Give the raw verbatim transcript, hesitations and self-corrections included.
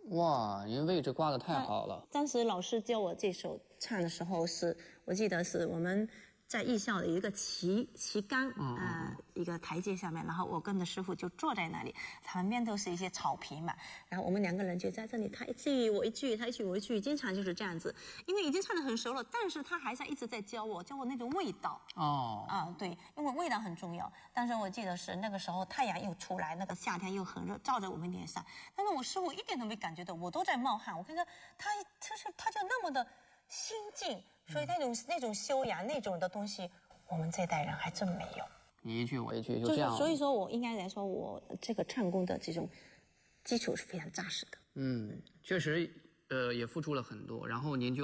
哇，您位置挂得太好了。 当时老师教我这首唱的时候是，我记得是我们在艺校的一个旗旗杆，嗯、呃，一个台阶下面，然后我跟着师傅就坐在那里，旁边都是一些草坪嘛，然后我们两个人就在这里，他一句我一句，他一句我一句，经常就是这样子。因为已经唱得很熟了，但是他还在一直在教我，教我那种味道。 哦， 啊，对，因为味道很重要。当时我记得是那个时候太阳又出来，那个夏天又很热，照在我们脸上，但是我师傅一点都没感觉到，我都在冒汗。我看到他，就是他就那么的心静，所以那种、嗯、那种修养那种的东西，我们这代人还真没有。 你一句我一句就这样、 就是。所以说我应该来说，我这个唱功的这种基础是非常扎实的。 嗯，确实，呃，也付出了很多，然后您就。